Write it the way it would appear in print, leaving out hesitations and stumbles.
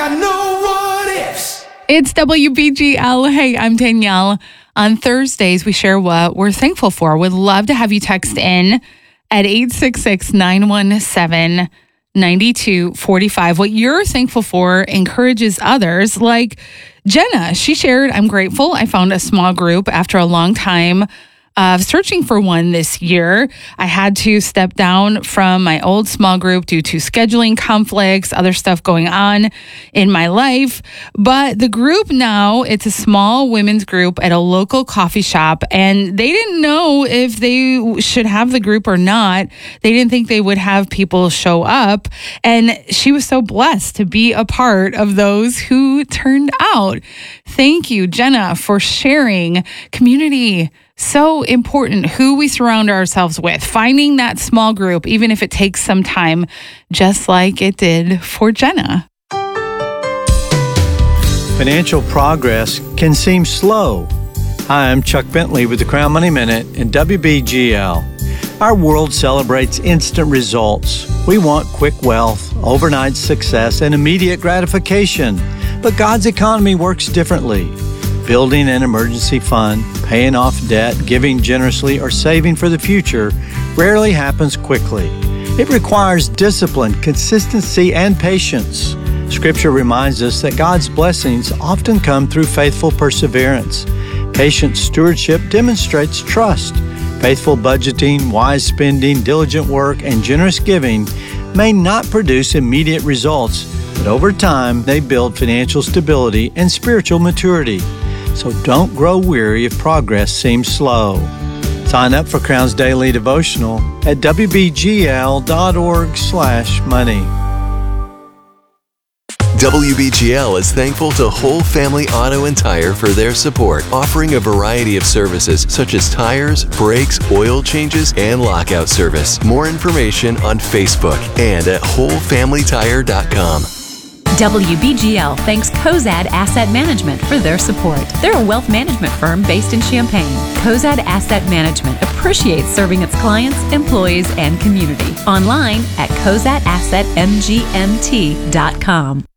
got no what ifs. It's WBGL. Hey, I'm Danielle. On Thursdays, we share what we're thankful for. Would love to have you text in at 866-917-9245. What you're thankful for encourages others. Like Jenna, she shared, I'm grateful I found a small group after a long time of searching for one this year. I had to step down from my old small group due to scheduling conflicts, other stuff going on in my life. But the group now, it's a small women's group at a local coffee shop, and they didn't know if they should have the group or not. They didn't think they would have people show up. And she was so blessed to be a part of those who turned out. Thank you, Jenna, for sharing. Community, so important, who we surround ourselves with, finding that small group, even if it takes some time, just like it did for Jenna. Financial progress can seem slow. Hi, I'm Chuck Bentley with the Crown Money Minute and WBGL. Our world celebrates instant results. We want quick wealth, overnight success, and immediate gratification. But God's economy works differently. Building an emergency fund, paying off debt, giving generously, or saving for the future rarely happens quickly. It requires discipline, consistency, and patience. Scripture reminds us that God's blessings often come through faithful perseverance. Patient stewardship demonstrates trust. Faithful budgeting, wise spending, diligent work, and generous giving may not produce immediate results, but over time they build financial stability and spiritual maturity. So don't grow weary if progress seems slow. Sign up for Crown's Daily Devotional at wbgl.org/money. WBGL is thankful to Whole Family Auto and Tire for their support, offering a variety of services such as tires, brakes, oil changes, and lockout service. More information on Facebook and at wholefamilytire.com. WBGL thanks Cozad Asset Management for their support. They're a wealth management firm based in Champaign. Cozad Asset Management appreciates serving its clients, employees, and community. Online at cozadassetmgmt.com.